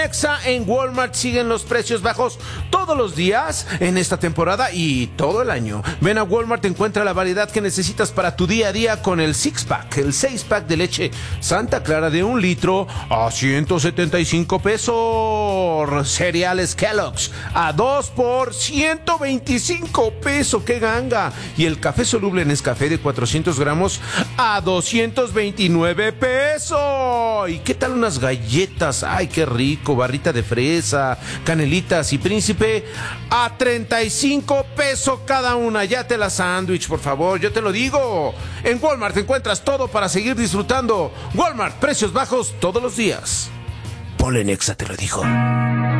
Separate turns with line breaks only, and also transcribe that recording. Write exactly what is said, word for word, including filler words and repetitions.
Exa, en Walmart siguen los precios bajos todos los días en esta temporada y todo el año. Ven a Walmart, encuentra la variedad que necesitas para tu día a día con el six pack, el seis pack de leche Santa Clara de un litro a ciento setenta y cinco pesos. Cereales Kellogg's a dos por ciento veinticinco pesos. ¡Qué ganga! Y el café soluble Nescafé de cuatrocientos gramos a doscientos veintinueve pesos. ¿Y qué tal unas galletas? ¡Ay, qué rico! Barrita de fresa, canelitas y príncipe a treinta y cinco pesos cada una. Ya te la sándwich, por favor, yo te lo digo. En Walmart encuentras todo para seguir disfrutando. Walmart, precios bajos todos los días. Ponle en Exa, te lo dijo.